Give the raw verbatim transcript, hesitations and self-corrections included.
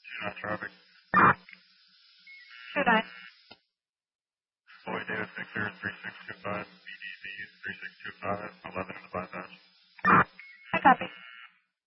Not traffic. Good night. Floyd Davis Victor three six two five, B D Z three six two five, eleven in the bus.